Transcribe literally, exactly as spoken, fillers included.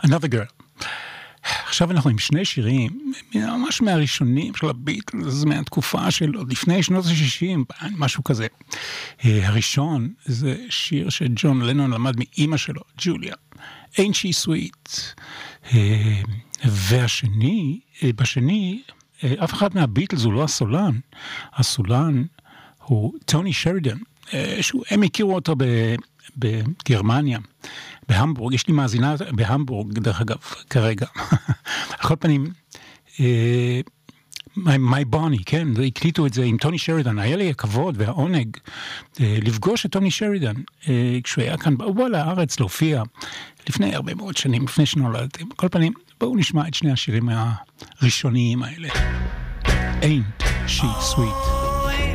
Another Girl. עכשיו אנחנו עם שני שירים, ממש מהראשונים של הביטלס, מהתקופה של עוד לפני שנות ה-שישים, משהו כזה. הראשון זה שיר שג'ון לנון למד מאמא שלו, ג'וליה. Ain't She Sweet. והשני, בשני, אף אחד מהביטלס הוא לא הסולן, הסולן הוא טוני שרידן, שהם הכירו אותו בגרמניה, בהמבורג, יש לי מאזינה בהמבורג, דרך אגב, כרגע. על כל פנים, My Bonnie, כן, הקליטו את זה עם טוני שרידן, היה לי הכבוד והעונג לפגוש את טוני שרידן, כשהוא היה כאן, הוא בא לארץ להופיע, לפני הרבה מאוד שנים, לפני שנולדתם. על כל פנים, בואו נשמע את שני השירים הראשוניים האלה. Ain't She Sweet.